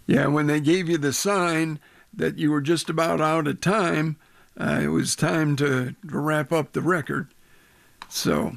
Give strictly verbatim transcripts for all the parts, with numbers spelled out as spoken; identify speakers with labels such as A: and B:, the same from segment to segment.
A: Yeah, when they gave you the sign that you were just about out of time, uh, it was time to, to wrap up the record. So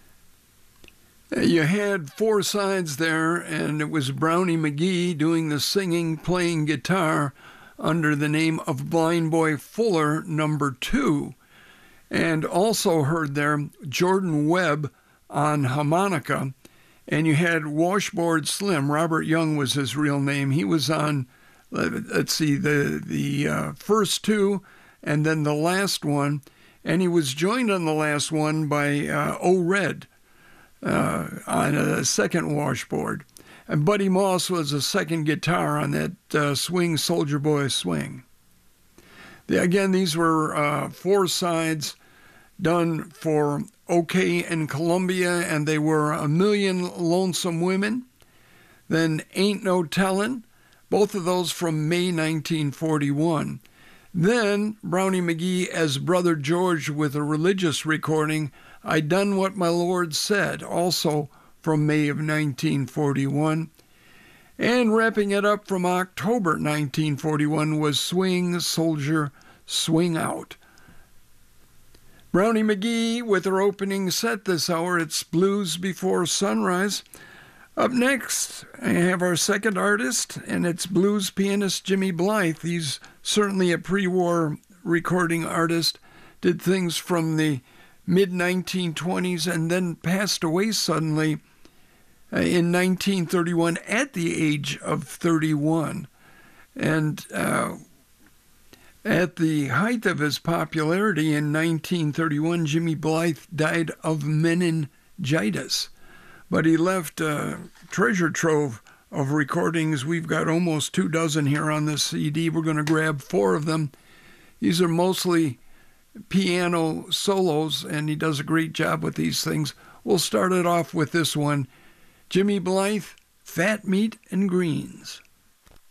A: you had four sides there, and it was Brownie McGhee doing the singing, playing guitar under the name of Blind Boy Fuller number two. And also heard there Jordan Webb on harmonica. And you had Washboard Slim. Robert Young was his real name. He was on, let's see, the, the uh, first two and then the last one. And he was joined on the last one by uh, O-Red uh, on a second washboard. And Buddy Moss was a second guitar on that uh, Swing Soldier Boy Swing. The, again, these were uh, four sides done for OK and Columbia, and they were A Million Lonesome Women, then Ain't No Tellin', both of those from May nineteen forty-one. Then Brownie McGhee as Brother George with a religious recording, I Done What My Lord Said, also from May of nineteen forty-one. And wrapping it up from October nineteen forty-one was Swing Soldier, Swing Out. Brownie McGhee with her opening set this hour. It's Blues Before Sunrise. Up next, I have our second artist, and it's blues pianist Jimmy Blythe. He's certainly a pre-war recording artist, did things from the mid nineteen twenties and then passed away suddenly in nineteen thirty-one at the age of thirty-one. And uh, at the height of his popularity in nineteen thirty-one, Jimmy Blythe died of meningitis. But he left a treasure trove of recordings. We've got almost two dozen here on this C D. We're going to grab four of them. These are mostly piano solos, and he does a great job with these things. We'll start it off with this one. Jimmy Blythe, Fat Meat and Greens.